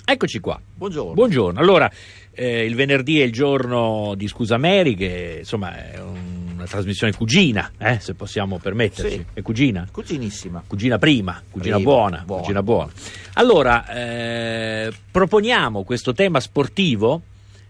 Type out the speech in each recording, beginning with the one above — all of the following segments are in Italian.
Eccoci qua. Buongiorno. Buongiorno. Allora, il venerdì è il giorno di Scusa Mary, che insomma è una trasmissione cugina, se possiamo permetterci. Sì. È cugina? Cuginissima. Cugina prima, cugina buona. Cugina buona. Allora, proponiamo questo tema sportivo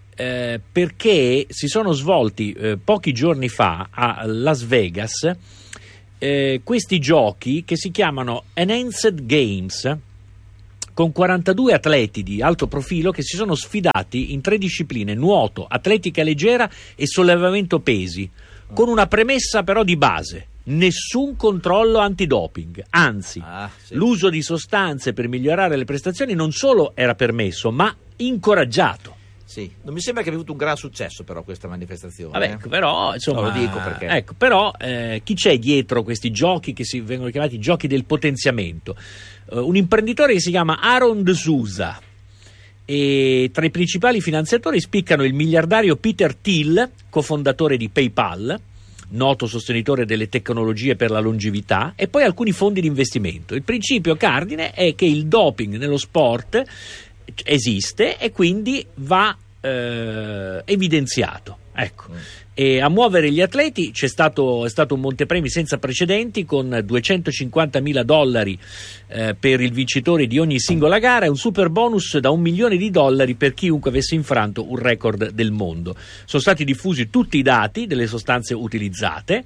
perché si sono svolti pochi giorni fa a Las Vegas questi giochi che si chiamano Enhanced Games, con 42 atleti di alto profilo che si sono sfidati in 3 discipline: nuoto, atletica leggera e sollevamento pesi, con una premessa però di base: nessun controllo antidoping, anzi l'uso di sostanze per migliorare le prestazioni non solo era permesso ma incoraggiato. Sì, non mi sembra che abbia avuto un gran successo però questa manifestazione. Vabbè, però insomma, lo dico perché. Ecco, però chi c'è dietro questi giochi che si vengono chiamati giochi del potenziamento? Un imprenditore che si chiama Aaron De Souza, e tra i principali finanziatori spiccano il miliardario Peter Thiel, cofondatore di PayPal, noto sostenitore delle tecnologie per la longevità, e poi alcuni fondi di investimento. Il principio cardine è che il doping nello sport esiste e quindi va evidenziato, ecco. E a muovere gli atleti è stato un montepremi senza precedenti, con $250.000 per il vincitore di ogni singola gara e un super bonus da $1 milione per chiunque avesse infranto un record del mondo. Sono stati diffusi tutti i dati delle sostanze utilizzate.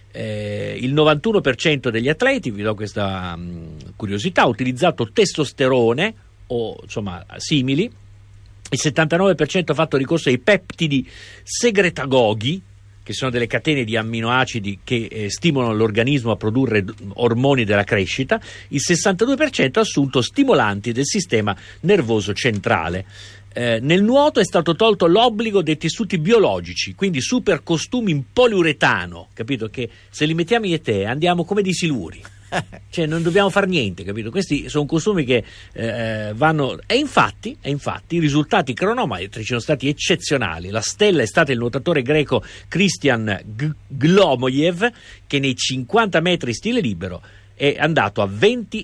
Il 91% degli atleti, vi do questa curiosità, ha utilizzato testosterone o insomma simili. Il 79% ha fatto ricorso ai peptidi segretagoghi, che sono delle catene di amminoacidi che stimolano l'organismo a produrre ormoni della crescita. Il 62% ha assunto stimolanti del sistema nervoso centrale. Nel nuoto è stato tolto l'obbligo dei tessuti biologici, quindi super costumi in poliuretano, capito? Che se li mettiamo io e te andiamo come dei siluri. Cioè non dobbiamo fare niente, capito? Questi sono costumi che vanno e infatti i risultati cronometrici sono stati eccezionali. La stella è stata il nuotatore greco Christian Glomoyev, che nei 50 metri stile libero è andato a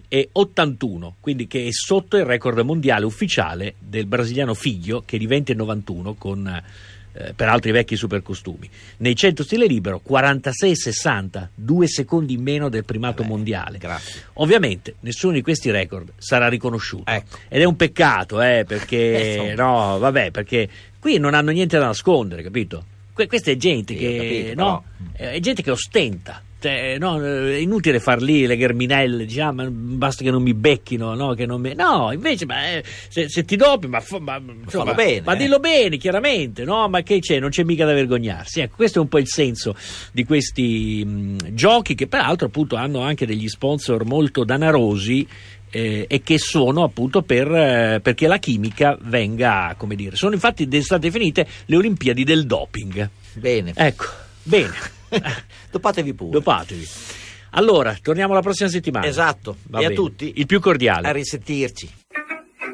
20,81, quindi che è sotto il record mondiale ufficiale del brasiliano Figlio, che è di 20,91 con peraltro i vecchi super costumi. Nei 100 stile libero 46,60, 2 secondi in meno del primato mondiale. Grazie. Ovviamente nessuno di questi record sarà riconosciuto, ecco. Ed è un peccato, perché no, vabbè, perché qui non hanno niente da nascondere, capito? Questa è gente che è gente che ostenta. Cioè, è inutile far lì le gherminelle, diciamo, basta che non mi becchino, che non mi... No, invece se ti dopi, fallo bene, ma dillo bene, chiaramente, ma che c'è? Non c'è mica da vergognarsi. Ecco, questo è un po' il senso di questi giochi, che peraltro appunto hanno anche degli sponsor molto danarosi, e che sono appunto perché la chimica venga, come dire, sono infatti state definite le Olimpiadi del doping. Bene. Ecco, bene. Dopatevi pure. Dopatevi. Allora, torniamo la prossima settimana. Esatto. Va e bene. A tutti il più cordiale. A risentirci.